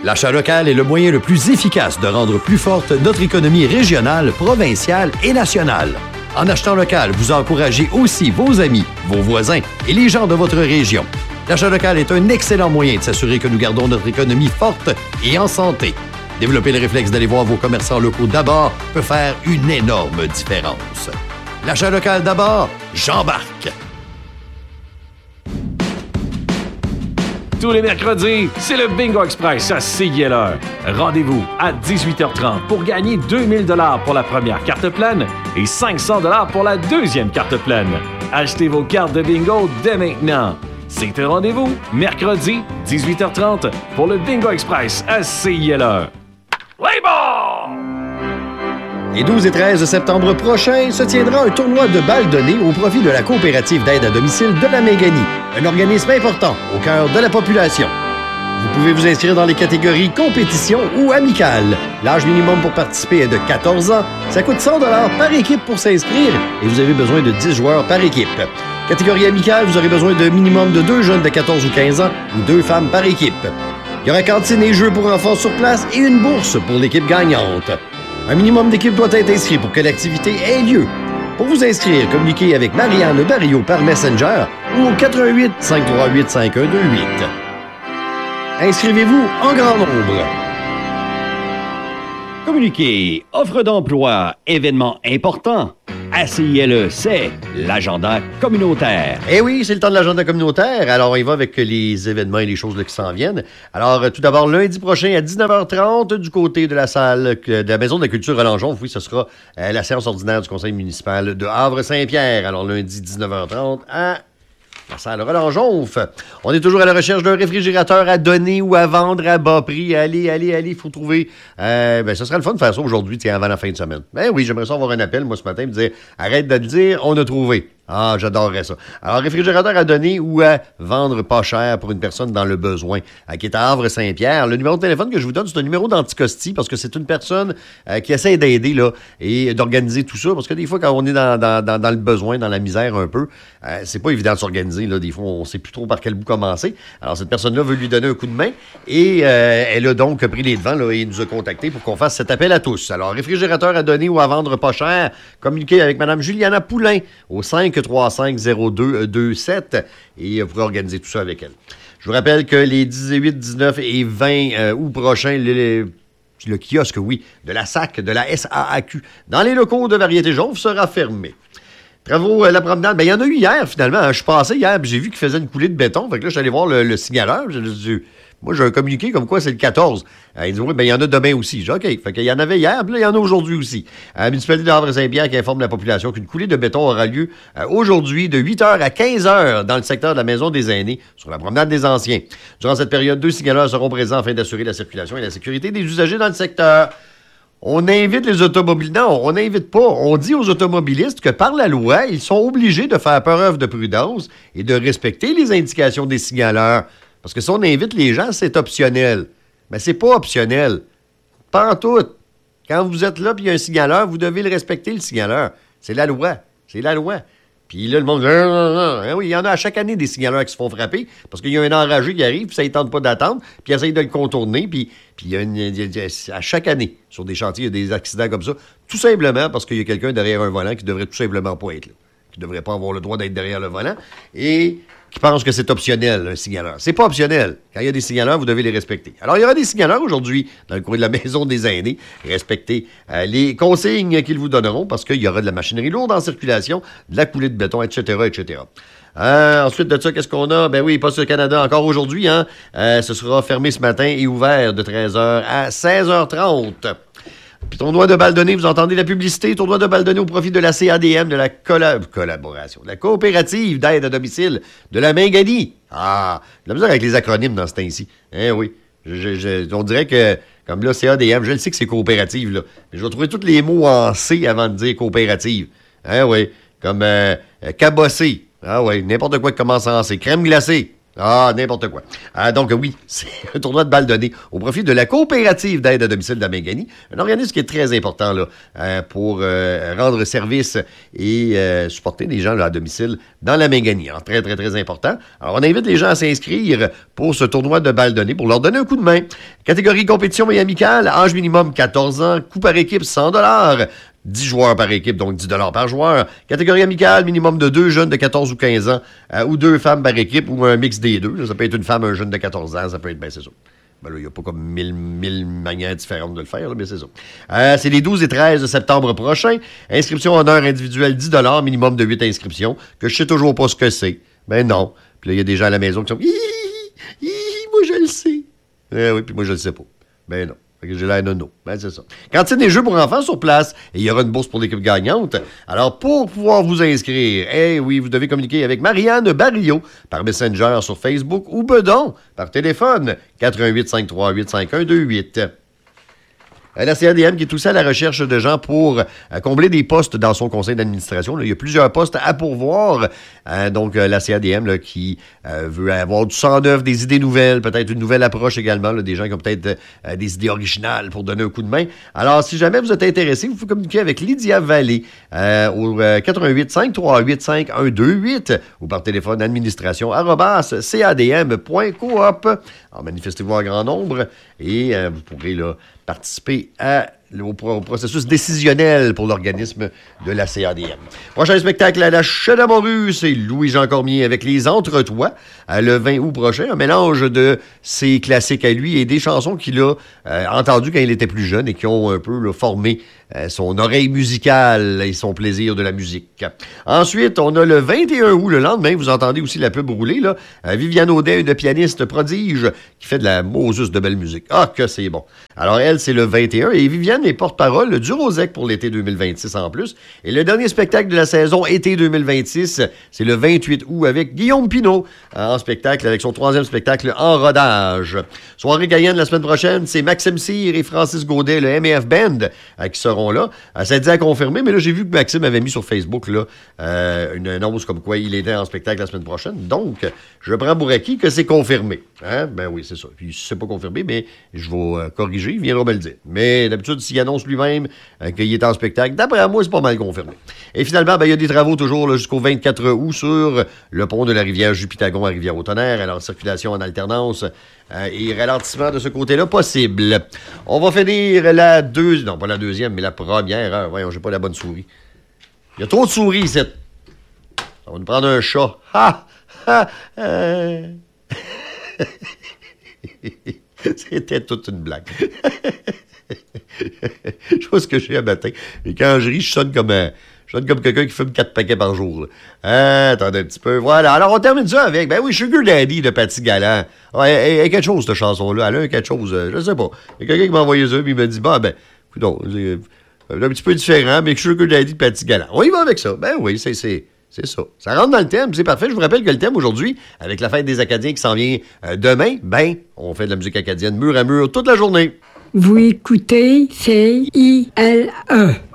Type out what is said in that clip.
L'achat local est le moyen le plus efficace de rendre plus forte notre économie régionale, provinciale et nationale. En achetant local, vous encouragez aussi vos amis, vos voisins et les gens de votre région. L'achat local est un excellent moyen de s'assurer que nous gardons notre économie forte et en santé. Développer le réflexe d'aller voir vos commerçants locaux d'abord peut faire une énorme différence. L'achat local d'abord, j'embarque! Tous les mercredis, c'est le Bingo Express à CILR. Rendez-vous à 18h30 pour gagner 2000 $ pour la première carte pleine et 500 $ pour la deuxième carte pleine. Achetez vos cartes de bingo dès maintenant. C'est un rendez-vous, mercredi, 18h30, pour le Bingo Express à CILR. Play ball! Les 12 et 13 septembre prochains se tiendra un tournoi de balles données au profit de la coopérative d'aide à domicile de la Méganie, un organisme important au cœur de la population. Vous pouvez vous inscrire dans les catégories compétition ou amicale. L'âge minimum pour participer est de 14 ans. Ça coûte 100 $ par équipe pour s'inscrire et vous avez besoin de 10 joueurs par équipe. Catégorie amicale, vous aurez besoin de minimum de 2 jeunes de 14 ou 15 ans ou 2 femmes par équipe. Il y aura cantine et jeux pour enfants sur place et une bourse pour l'équipe gagnante. Un minimum d'équipe doit être inscrit pour que l'activité ait lieu. Pour vous inscrire, communiquez avec Marianne Barrio par Messenger ou au 88 538 5128. Inscrivez-vous en grand nombre. Communiquez, offre d'emploi, événements importants. À CILE, c'est l'agenda communautaire. Eh oui, c'est le temps de l'agenda communautaire. Alors, on y va avec les événements et les choses là, qui s'en viennent. Alors, tout d'abord, lundi prochain à 19h30, du côté de la salle de la Maison de la Culture à Langeon, oui, ce sera la séance ordinaire du Conseil municipal de Havre-Saint-Pierre. Alors, lundi 19h30 à la salle Roland-Jonf. On est toujours à la recherche d'un réfrigérateur à donner ou à vendre à bas prix. Allez, il faut trouver. Ça serait le fun de faire ça aujourd'hui, tiens, avant la fin de semaine. Ben oui, j'aimerais ça avoir un appel, moi, ce matin, me dire, arrête de le dire, on a trouvé. Ah, j'adorerais ça. Alors, réfrigérateur à donner ou à vendre pas cher pour une personne dans le besoin, qui est à Havre-Saint-Pierre. Le numéro de téléphone que je vous donne, c'est un numéro d'Anticosti, parce que c'est une personne qui essaie d'aider là et d'organiser tout ça, parce que des fois, quand on est dans le besoin, dans la misère un peu, c'est pas évident de s'organiser. Là. Des fois, on sait plus trop par quel bout commencer. Alors, cette personne-là veut lui donner un coup de main et elle a donc pris les devants là, et nous a contactés pour qu'on fasse cet appel à tous. Alors, réfrigérateur à donner ou à vendre pas cher, communiquez avec Mme Juliana Poulain au 535-0227 et vous pourrez organiser tout ça avec elle. Je vous rappelle que les 18, 19 et 20 août prochains, le kiosque, oui, de la SAC, de la SAAQ, dans les locaux de Variété Jonf sera fermé. Travaux, la promenade, il y en a eu hier, finalement. Je suis passé hier, puis j'ai vu qu'il faisait une coulée de béton. Fait que là, je suis allé voir le signaleur. Moi, j'ai un communiqué comme quoi c'est le 14. Il dit, oui, il y en a demain aussi. J'ai dit, OK. Fait qu'il y en avait hier, puis là, il y en a aujourd'hui aussi. La municipalité de Havre-Saint-Pierre qui informe la population qu'une coulée de béton aura lieu aujourd'hui de 8h à 15h dans le secteur de la Maison des Aînés, sur la promenade des Anciens. Durant cette période, 2 signaleurs seront présents afin d'assurer la circulation et la sécurité des usagers dans le secteur. On invite les automobilistes. Non, on n'invite pas. On dit aux automobilistes que par la loi, ils sont obligés de faire preuve de prudence et de respecter les indications des signaleurs. Parce que si on invite les gens, c'est optionnel. Mais c'est pas optionnel. Pas en tout. Quand vous êtes là et il y a un signaleur, vous devez le respecter, le signaleur. C'est la loi. C'est la loi. Puis là, le monde dit, oui, il y en a à chaque année des signaleurs qui se font frapper parce qu'il y a un enragé qui arrive, puis ça ne tente pas d'attendre, puis il essaye de le contourner, puis à chaque année, sur des chantiers, il y a des accidents comme ça, tout simplement parce qu'il y a quelqu'un derrière un volant qui devrait tout simplement pas être là, qui devrait pas avoir le droit d'être derrière le volant, et qui pense que c'est optionnel, un signaleur. C'est pas optionnel. Quand il y a des signaleurs, vous devez les respecter. Alors, il y aura des signaleurs aujourd'hui dans le courrier de la Maison des Aînés. Respectez les consignes qu'ils vous donneront parce qu'il y aura de la machinerie lourde en circulation, de la coulée de béton, etc., etc. Ensuite de ça, qu'est-ce qu'on a? Ben oui, Poste Canada, encore aujourd'hui, hein? Ce sera fermé ce matin et ouvert de 13h à 16h30. Puis tournoi de balles données, vous entendez la publicité, tournoi de balles données au profit de la CADM, de la collaboration, de la coopérative d'aide à domicile de la Méganie. Ah, j'ai de la misère avec les acronymes dans ce temps-ci. Hein, oui. On dirait que, comme là, CADM, je le sais que c'est coopérative, là, mais je vais trouver tous les mots en C avant de dire coopérative. Hein, oui. Comme cabossé. Ah oui, n'importe quoi qui commence en C. Crème glacée. Ah, n'importe quoi. Donc oui, c'est un tournoi de balles donné au profit de la coopérative d'aide à domicile d'Amingani, un organisme qui est très important là, pour rendre service et supporter les gens là, à domicile dans l'Amingani. Alors, très, très, très important. Alors, on invite les gens à s'inscrire pour ce tournoi de balles donné pour leur donner un coup de main. Catégorie compétition et amicale, âge minimum 14 ans, coût par équipe $100. 10 joueurs par équipe, donc $10 par joueur. Catégorie amicale, minimum de 2 jeunes de 14 ou 15 ans, ou 2 femmes par équipe, ou un mix des deux. Là, ça peut être une femme, un jeune de 14 ans, ça peut être, ben c'est ça. Ben là, il n'y a pas comme mille manières différentes de le faire, là, mais c'est ça. C'est les 12 et 13 septembre prochains. Inscription en heure individuelle, $10, minimum de 8 inscriptions, que je sais toujours pas ce que c'est. Ben non. Puis là, il y a des gens à la maison qui sont moi je le sais. Oui, puis moi je le sais pas. Ben non. J'ai l'air nono. Ben, c'est ça. Cantine des jeux pour enfants sur place. Et il y aura une bourse pour l'équipe gagnante. Alors, pour pouvoir vous inscrire, oui, vous devez communiquer avec Marianne Barillot par Messenger sur Facebook ou Bedon par téléphone 88 538 5128. La CADM qui est aussi à la recherche de gens pour combler des postes dans son conseil d'administration. Là, il y a plusieurs postes à pourvoir. Donc, la CADM là, qui veut avoir du sang neuf, des idées nouvelles, peut-être une nouvelle approche également, là, des gens qui ont peut-être des idées originales pour donner un coup de main. Alors, si jamais vous êtes intéressé, vous pouvez communiquer avec Lydia Vallée au 88 538 5128 ou par téléphone administration@cadm.coop. Alors, manifestez-vous en grand nombre et vous pourrez là participer au processus décisionnel pour l'organisme de la CADM. Prochain spectacle à la Chedamorue, c'est Louis-Jean Cormier avec Les Entretois, le 20 août prochain. Un mélange de ses classiques à lui et des chansons qu'il a entendues quand il était plus jeune et qui ont un peu là, formé son oreille musicale et son plaisir de la musique. Ensuite, on a le 21 août, le lendemain, vous entendez aussi la pub rouler, là, Viviane Audet, une pianiste prodige qui fait de la Moses de belle musique. Ah, que c'est bon. Alors, elle, c'est le 21 et Viviane est porte-parole du Rosec pour l'été 2026 en plus. Et le dernier spectacle de la saison été 2026, c'est le 28 août avec Guillaume Pinault en spectacle, avec son 3e spectacle en rodage. Soirée gagnante la semaine prochaine, c'est Maxime Cyr et Francis Gaudet, le MF Band, qui seront là. Ça dit à confirmer, mais là, j'ai vu que Maxime avait mis sur Facebook là, une annonce comme quoi il était en spectacle la semaine prochaine. Donc, je prends pour acquis que c'est confirmé. Hein? Ben oui, c'est ça. Puis, si c'est pas confirmé, mais je vais corriger, il viendra me le dire. Mais d'habitude, s'il annonce lui-même qu'il est en spectacle, d'après moi, c'est pas mal confirmé. Et finalement, ben, il y a des travaux toujours là, jusqu'au 24 août sur le pont de la rivière Jupitagon à Rivière-au-Tonnerre. Alors, circulation en alternance et ralentissement de ce côté-là possible. On va finir la deuxième, non pas la deuxième, mais la première heure. Voyons, j'ai pas la bonne souris. Il y a trop de souris ici. On va nous prendre un chat. Ha! Ha! C'était toute une blague. Je sais pas ce que je suis à matin. Et quand je ris, je sonne comme quelqu'un qui fume 4 paquets par jour. Attendez un petit peu. Voilà. Alors, on termine ça avec, ben oui, Sugar Daddy de Patty Galland. Ouais, elle a quelque chose, cette chanson-là. Elle a quelque chose, je sais pas. Il y a quelqu'un qui m'a envoyé ça, puis il m'a dit, ben, écoute, c'est un petit peu différent, mais Sugar Daddy de Patty Galland. On y va avec ça. Ben oui, c'est ça. Ça rentre dans le thème, c'est parfait. Je vous rappelle que le thème aujourd'hui, avec la fête des Acadiens qui s'en vient demain, ben, on fait de la musique acadienne mur à mur toute la journée. Vous écoutez CILE.